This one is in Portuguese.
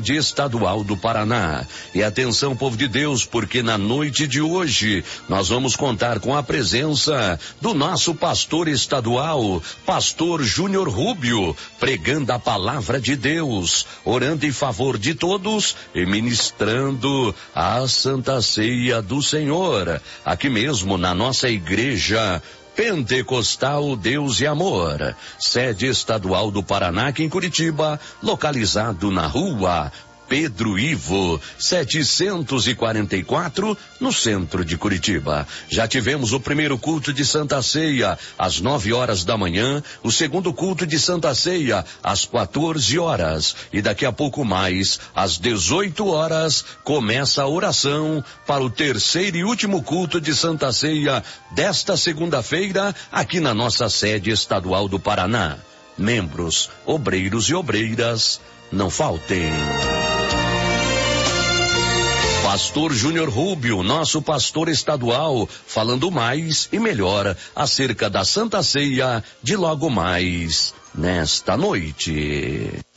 sede estadual do Paraná. E atenção, povo de Deus, porque na noite de hoje nós vamos contar com a presença do nosso pastor estadual, pastor Júnior Rubio, pregando a palavra de Deus, orando em favor de todos e ministrando a Santa Ceia do Senhor, aqui mesmo na nossa igreja Pentecostal Deus e Amor, sede estadual do Paraná, aqui em Curitiba, localizado na rua Pedro Ivo, 744, no centro de Curitiba. Já tivemos o primeiro culto de Santa Ceia, às 9 horas da manhã, o segundo culto de Santa Ceia, às 14 horas. E daqui a pouco mais, às 18 horas, começa a oração para o terceiro e último culto de Santa Ceia desta segunda-feira, aqui na nossa sede estadual do Paraná. Membros, obreiros e obreiras, não faltem. Pastor Júnior Rubio, nosso pastor estadual, falando mais e melhor acerca da Santa Ceia de logo mais nesta noite.